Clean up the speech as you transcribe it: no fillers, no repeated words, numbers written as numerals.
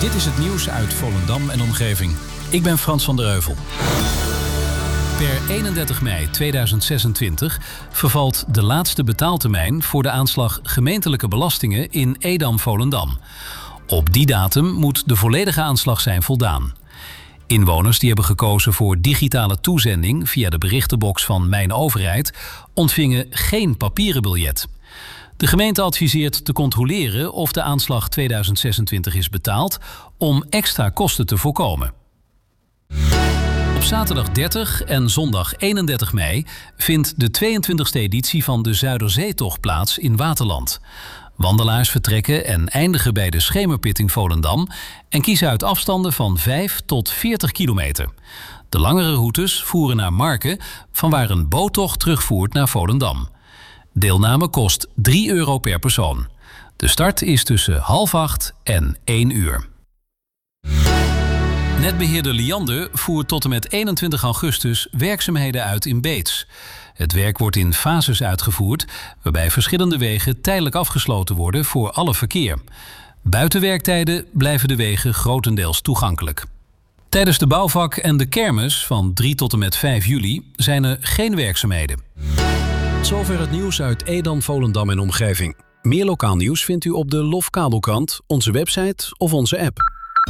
Dit is het nieuws uit Volendam en omgeving. Ik ben Frans van der Heuvel. Per 31 mei 2026 vervalt de laatste betaaltermijn voor de aanslag gemeentelijke belastingen in Edam-Volendam. Op die datum moet de volledige aanslag zijn voldaan. Inwoners die hebben gekozen voor digitale toezending via de berichtenbox van Mijn Overheid ontvingen geen papieren biljet. De gemeente adviseert te controleren of de aanslag 2026 is betaald om extra kosten te voorkomen. Op zaterdag 30 en zondag 31 mei vindt de 22e editie van de Zuiderzeetocht plaats in Waterland. Wandelaars vertrekken en eindigen bij de Schemerpitting Volendam en kiezen uit afstanden van 5 tot 40 kilometer. De langere routes voeren naar Marken, vanwaar een boottocht terugvoert naar Volendam. Deelname kost €3 per persoon. De start is tussen 7:30 en 1 uur. Netbeheerder Liander voert tot en met 21 augustus werkzaamheden uit in Beets. Het werk wordt in fases uitgevoerd, waarbij verschillende wegen tijdelijk afgesloten worden voor alle verkeer. Buiten werktijden blijven de wegen grotendeels toegankelijk. Tijdens de bouwvak en de kermis van 3 tot en met 5 juli zijn er geen werkzaamheden. Tot zover het nieuws uit Edam, Volendam en omgeving. Meer lokaal nieuws vindt u op de LOF Kabelkrant, onze website of onze app.